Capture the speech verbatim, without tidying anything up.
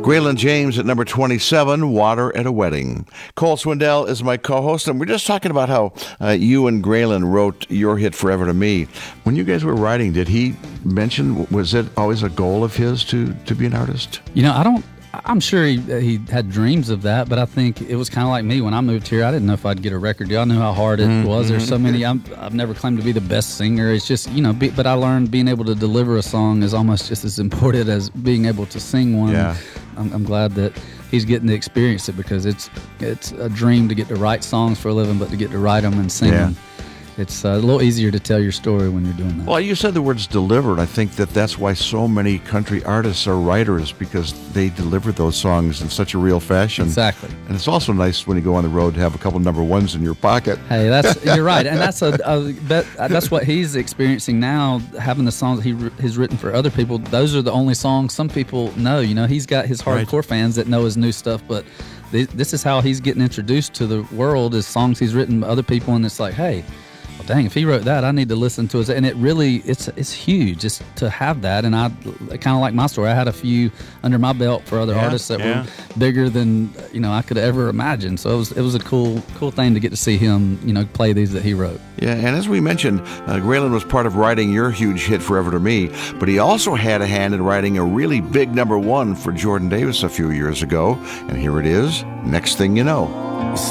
Graylin James at number twenty-seven, Water at a Wedding. Cole Swindell is my co-host, and we're just talking about how uh, you and Graylin wrote your hit Forever to Me. When you guys were writing, did he mention, was it always a goal of his to, to be an artist? You know, I don't, I'm sure he, he had dreams of that, but I think it was kind of like me when I moved here. I didn't know if I'd get a record deal. I knew how hard it mm-hmm. was. There's so many. I'm, I've never claimed to be the best singer. It's just, you know, be, but I learned being able to deliver a song is almost just as important as being able to sing one. Yeah. I'm, I'm glad that he's getting to experience it, because it's it's a dream to get to write songs for a living, but to get to write them and sing yeah. them. It's uh, a little easier to tell your story when you're doing that. Well, you said the words delivered. I think that that's why so many country artists are writers, because they deliver those songs in such a real fashion. Exactly. And it's also nice when you go on the road to have a couple number ones in your pocket. Hey, that's you're right, and that's a, a bet, that's what he's experiencing now. Having the songs he he's written for other people, those are the only songs some people know. You know, he's got his hardcore right. fans that know his new stuff, but this is how he's getting introduced to the world, is songs he's written by other people, and it's like, hey, well, dang, if he wrote that, I need to listen to it. And it really, it's it's huge just to have that. And I kind of like my story. I had a few under my belt for other yeah, artists that yeah. were bigger than, you know, I could ever imagine. So it was it was a cool cool thing to get to see him, you know, play these that he wrote. Yeah, and as we mentioned, uh, Graylin was part of writing your huge hit Forever to Me, but he also had a hand in writing a really big number one for Jordan Davis a few years ago. And here it is, Next Thing You Know.